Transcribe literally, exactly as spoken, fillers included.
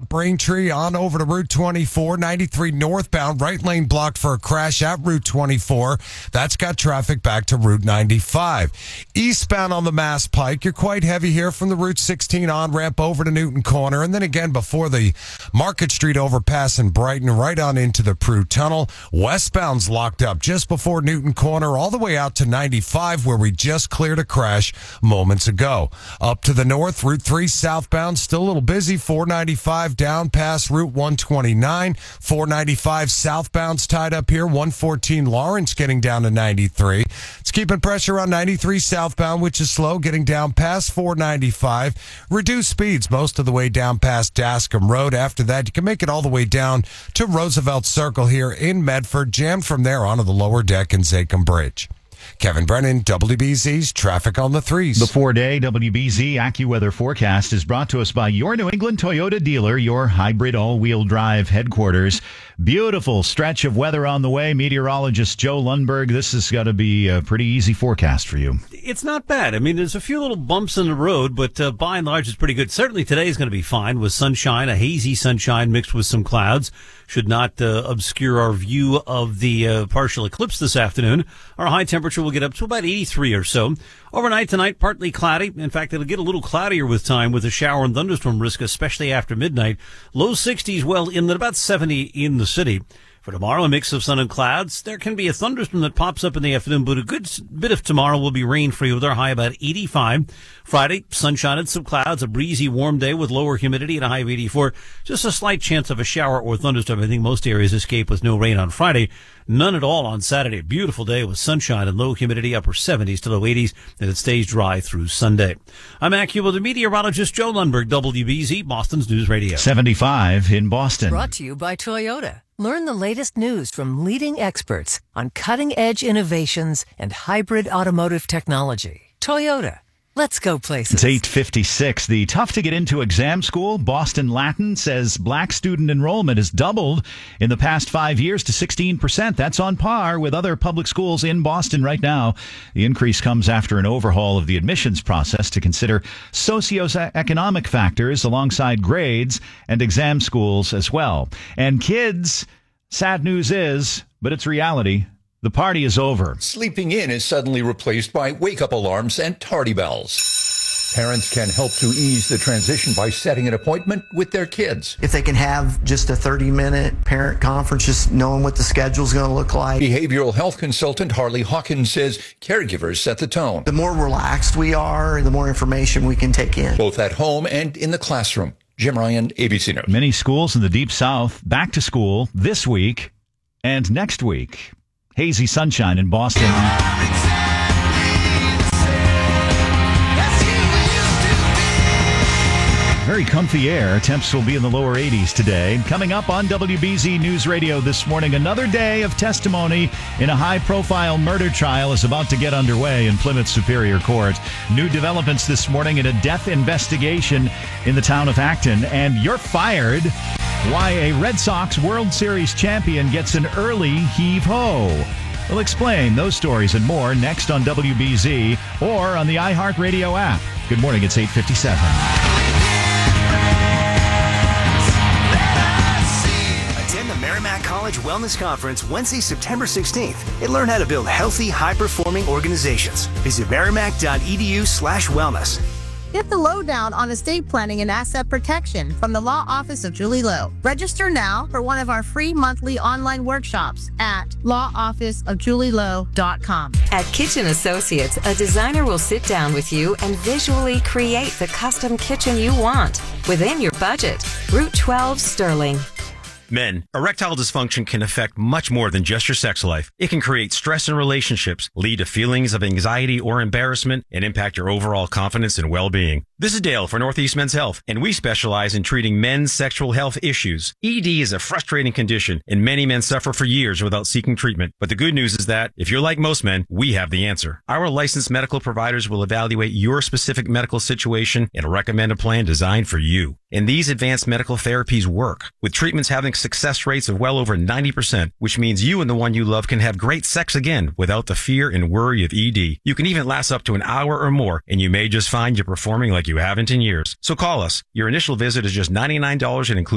up Braintree on over to Route twenty-four, ninety-three northbound, right lane blocked for a crash at Route twenty-four. That's got traffic back to Route ninety-five. Eastbound on the Mass Pike, you're quite heavy here from the Route sixteen on-ramp over to Newton Corner, and then again before the Market Street overpass in Brighton, right on into the Prue Tunnel. Westbound's locked up just before Newton Corner, all the way out to ninety-five, where we just cleared a crash moments ago. Up to the north, Route three southbound, still a little busy. four ninety-five down past Route one twenty-nine. four ninety-five southbound's tied up here. one fourteen Lawrence getting down to ninety-three. It's keeping pressure on ninety-three southbound, which is slow, getting down past four ninety-five. Reduced speeds most of the way down past Dascom Road. After that, you can make it all the way down to Roosevelt Circle here in Medford. Jammed from there onto the lower deck in Zachem Bridge. Kevin Brennan, W B Z's Traffic on the Threes. The four-day W B Z AccuWeather forecast is brought to us by your New England Toyota dealer, your hybrid all-wheel drive headquarters. Beautiful stretch of weather on the way. Meteorologist Joe Lundberg, this has got to be a pretty easy forecast for you. It's not bad. I mean, there's a few little bumps in the road, but uh, by and large, it's pretty good. Certainly today is going to be fine with sunshine, a hazy sunshine mixed with some clouds. Should not uh, obscure our view of the uh, partial eclipse this afternoon. Our high temperature will get up to about eighty-three or so. Overnight tonight, partly cloudy. In fact, it'll get a little cloudier with time with a shower and thunderstorm risk, especially after midnight. Low sixties, well, in about seventy in the city. For tomorrow, a mix of sun and clouds. There can be a thunderstorm that pops up in the afternoon, but a good bit of tomorrow will be rain-free with our high about eighty-five. Friday, sunshine and some clouds, a breezy, warm day with lower humidity and a high of eighty-four. Just a slight chance of a shower or thunderstorm. I think most areas escape with no rain on Friday. None at all on Saturday. A beautiful day with sunshine and low humidity, upper seventies to low eighties, and it stays dry through Sunday. I'm AccuWeather meteorologist Joe Lundberg, W B Z, Boston's News Radio. seventy-five in Boston. Brought to you by Toyota. Learn the latest news from leading experts on cutting-edge innovations and hybrid automotive technology. Toyota. Let's go places. It's eight fifty-six. The tough-to-get-into exam school, Boston Latin, says black student enrollment has doubled in the past five years to sixteen percent. That's on par with other public schools in Boston right now. The increase comes after an overhaul of the admissions process to consider socioeconomic factors alongside grades and exam schools as well. And kids, sad news is, but it's reality, the party is over. Sleeping in is suddenly replaced by wake-up alarms and tardy bells. Parents can help to ease the transition by setting an appointment with their kids. If they can have just a thirty-minute parent conference, just knowing what the schedule's going to look like. Behavioral health consultant Harley Hawkins says caregivers set the tone. The more relaxed we are, the more information we can take in. Both at home and in the classroom. Jim Ryan, A B C News. Many schools in the Deep South back to school this week and next week. Hazy sunshine in Boston. Very comfy air. Temps will be in the lower eighties today. Coming up on W B Z News Radio this morning, another day of testimony in a high-profile murder trial is about to get underway in Plymouth Superior Court. New developments this morning in a death investigation in the town of Acton. And you're fired. Why a Red Sox World Series champion gets an early heave-ho. We'll explain those stories and more next on W B Z or on the iHeartRadio app. Good morning, it's eight fifty-seven. Attend the Merrimack College Wellness Conference Wednesday, September sixteenth and learn how to build healthy, high-performing organizations. Visit merrimack.edu slash wellness. Get the lowdown on estate planning and asset protection from the Law Office of Julie Lowe. Register now for one of our free monthly online workshops at law office of julie lowe dot com. At Kitchen Associates, a designer will sit down with you and visually create the custom kitchen you want within your budget. Route twelve, Sterling. Men, erectile dysfunction can affect much more than just your sex life. It can create stress in relationships, lead to feelings of anxiety or embarrassment, and impact your overall confidence and well-being. This is Dale for Northeast Men's Health, and we specialize in treating men's sexual health issues. E D is a frustrating condition, and many men suffer for years without seeking treatment. But the good news is that, if you're like most men, we have the answer. Our licensed medical providers will evaluate your specific medical situation and recommend a plan designed for you. And these advanced medical therapies work, with treatments having success rates of well over ninety percent, which means you and the one you love can have great sex again without the fear and worry of E D. You can even last up to an hour or more, and you may just find you're performing like you haven't in years. So call us. Your initial visit is just ninety-nine dollars and includes